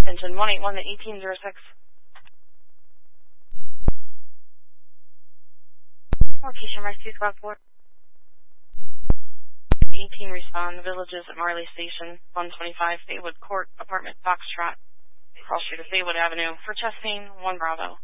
Engine 181 to 1806. Location Rescue Squad 4. 18 respond. The villages at Marley Station, 125 Baywood Court, apartment Foxtrot, across street of Baywood Avenue. For chest pain, 1 Bravo.